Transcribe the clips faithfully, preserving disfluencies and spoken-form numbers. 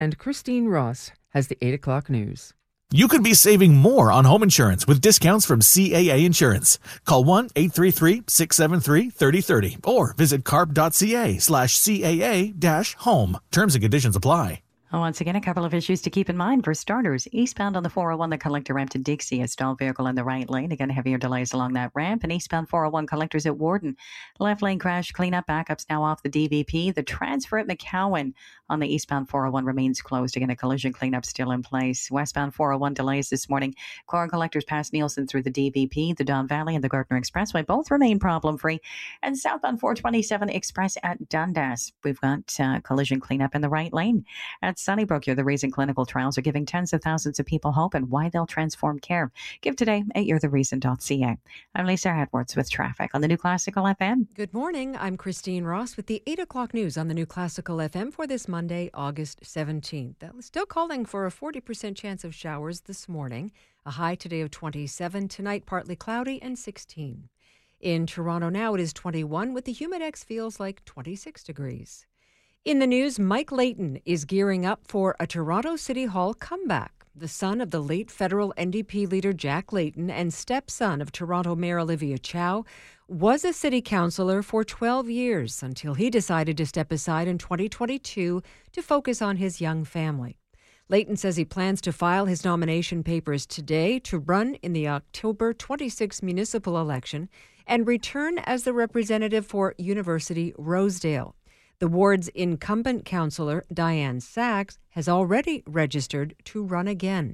And Christine Ross has the eight o'clock news. You could be saving more on home insurance with discounts from C A A Insurance. Call one eight three three, six seven three, three oh three oh or visit carp.ca slash CAA dash home. Terms and conditions apply. Once again, a couple of issues to keep in mind. For starters, eastbound on the four oh one, the collector ramp to Dixie, a stalled vehicle in the right lane. Again, heavier delays along that ramp. And eastbound four oh one collectors at Warden. Left lane crash cleanup. Backups now off the D V P. The transfer at McCowan on the eastbound four oh one remains closed. Again, a collision cleanup still in place. Westbound four oh one delays this morning. Car collectors past Nielsen through the D V P. The Don Valley and the Gardner Expressway both remain problem-free. And southbound four twenty-seven Express at Dundas. We've got uh, collision cleanup in the right lane. At Sunnybrook, the Reason clinical trials are giving tens of thousands of people hope and why they'll transform care. Give today at you're the reason dot c a. I'm Lisa Edwards with traffic on the New Classical F M. Good morning. I'm Christine Ross with the eight o'clock news on the New Classical F M for this Monday, August seventeenth. Still calling for a forty percent chance of showers this morning. A high today of twenty-seven. Tonight, partly cloudy and sixteen. In Toronto now, it is twenty-one with the Humidex feels like twenty-six degrees. In the news, Mike Layton is gearing up for a Toronto City Hall comeback. The son of the late federal N D P leader Jack Layton and stepson of Toronto Mayor Olivia Chow was a city councillor for twelve years until he decided to step aside in twenty twenty-two to focus on his young family. Layton says he plans to file his nomination papers today to run in the October twenty-sixth municipal election and return as the representative for University Rosedale. The ward's incumbent councillor, Diane Sachs, has already registered to run again.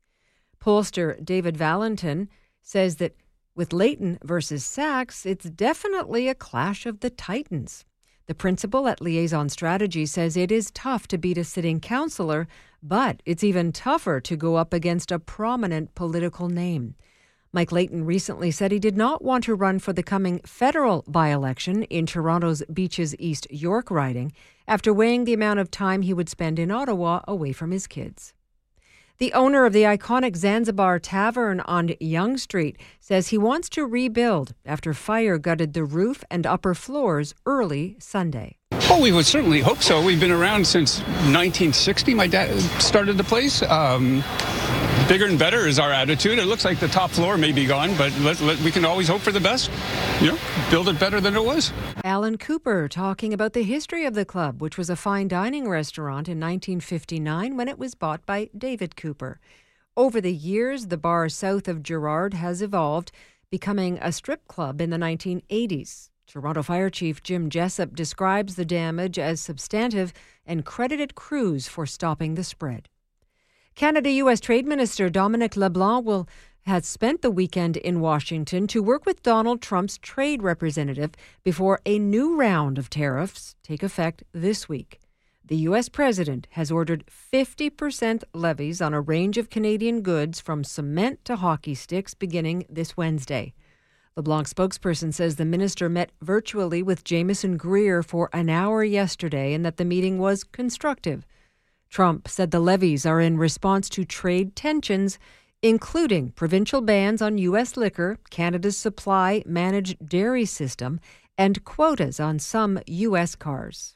Pollster David Valentin says that with Layton versus Sachs, it's definitely a clash of the titans. The principal at Liaison Strategy says it is tough to beat a sitting councillor, but it's even tougher to go up against a prominent political name. Mike Layton recently said he did not want to run for the coming federal by-election in Toronto's Beaches East York riding after weighing the amount of time he would spend in Ottawa away from his kids. The owner of the iconic Zanzibar Tavern on Yonge Street says he wants to rebuild after fire gutted the roof and upper floors early Sunday. Oh, we would certainly hope so. We've been around since nineteen sixty. My dad started the place. Um, bigger and better is our attitude. It looks like the top floor may be gone, but let, let, we can always hope for the best. You know, build it better than it was. Alan Cooper talking about the history of the club, which was a fine dining restaurant in nineteen fifty-nine when it was bought by David Cooper. Over the years, the bar south of Gerrard has evolved, becoming a strip club in the nineteen eighties. Toronto Fire Chief Jim Jessup describes the damage as substantive and credited crews for stopping the spread. Canada-U S Trade Minister Dominic LeBlanc will has spent the weekend in Washington to work with Donald Trump's trade representative before a new round of tariffs take effect this week. The U S president has ordered fifty percent levies on a range of Canadian goods from cement to hockey sticks beginning this Wednesday. LeBlanc's spokesperson says the minister met virtually with Jameson Greer for an hour yesterday and that the meeting was constructive. Trump said the levies are in response to trade tensions, including provincial bans on U S liquor, Canada's supply managed dairy system, and quotas on some U S cars.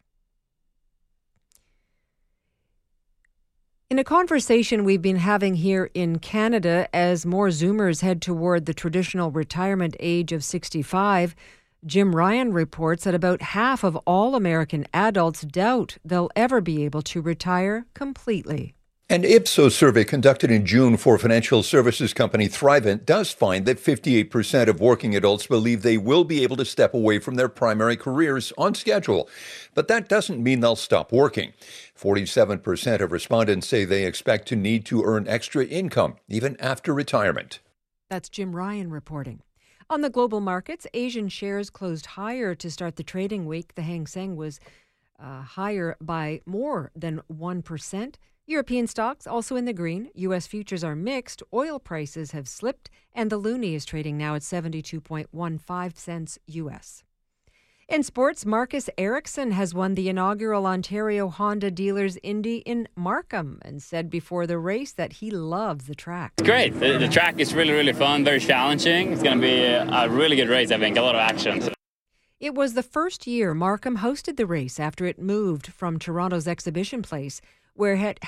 In a conversation we've been having here in Canada as more Zoomers head toward the traditional retirement age of sixty-five, Jim Ryan reports that about half of all American adults doubt they'll ever be able to retire completely. An Ipsos survey conducted in June for financial services company Thrivent does find that fifty-eight percent of working adults believe they will be able to step away from their primary careers on schedule. But that doesn't mean they'll stop working. forty-seven percent of respondents say they expect to need to earn extra income even after retirement. That's Jim Ryan reporting. On the global markets, Asian shares closed higher to start the trading week. The Hang Seng was uh, higher by more than one percent. European stocks also in the green. U S futures are mixed. Oil prices have slipped, and the loonie is trading now at seventy-two point one five cents U S. In sports, Marcus Ericsson has won the inaugural Ontario Honda Dealers Indy in Markham and said before the race that he loves the track. It's great. The, the track is really, really fun, very challenging. It's going to be a, a really good race, I think, a lot of action. It was the first year Markham hosted the race after it moved from Toronto's Exhibition Place, where it